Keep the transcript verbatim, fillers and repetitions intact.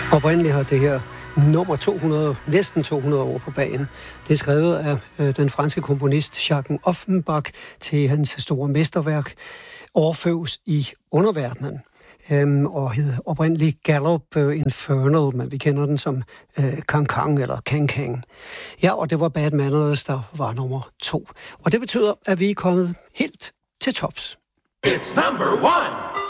Oprindeligt har det her nummer to hundrede, næsten to hundrede år på bagen. Det er skrevet af øh, den franske komponist Jacques Offenbach til hans store mesterværk Orpheus i underverdenen. Øhm, og hed oprindeligt Galop Infernal, men vi kender den som øh, Cancan eller Cancan. Ja, og det var Bad Manners, der var nummer to. Og det betyder, at vi er kommet helt til tops. It's number one!